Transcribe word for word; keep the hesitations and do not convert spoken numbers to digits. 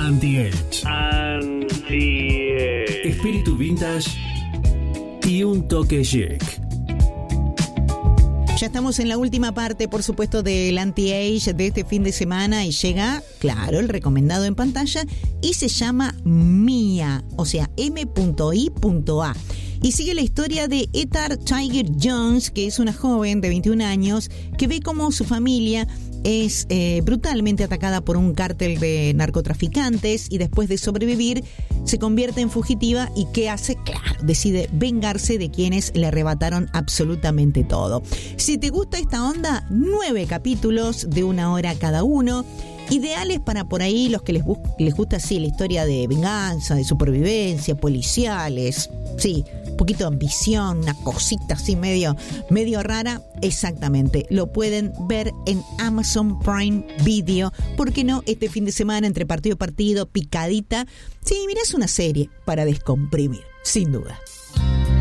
Anti-Age. Anti-Age. Espíritu vintage y un toque chic. Ya estamos en la última parte, por supuesto, del Anti-Age de este fin de semana y llega, claro, el recomendado en pantalla y se llama Mia, o sea, M I A. Y sigue la historia de Etar Tiger Jones, que es una joven de veintiún años que ve cómo su familia es eh, brutalmente atacada por un cártel de narcotraficantes y después de sobrevivir se convierte en fugitiva y ¿qué hace? Claro, decide vengarse de quienes le arrebataron absolutamente todo. Si te gusta esta onda, nueve capítulos de una hora cada uno. Ideales para por ahí los que les, bus- les gusta así la historia de venganza, de supervivencia, policiales, sí, un poquito de ambición, una cosita así medio, medio rara. Exactamente, lo pueden ver en Amazon Prime Video. ¿Por qué no? Este fin de semana, entre partido y partido, picadita. Sí, mira, es una serie para descomprimir, sin duda.